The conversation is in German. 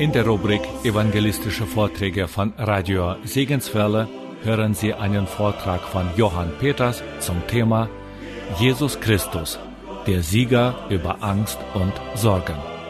In der Rubrik Evangelistische Vorträge von Radio Segenswelle hören Sie einen Vortrag von Johann Peters zum Thema Jesus Christus, der Sieger über Angst und Sorgen.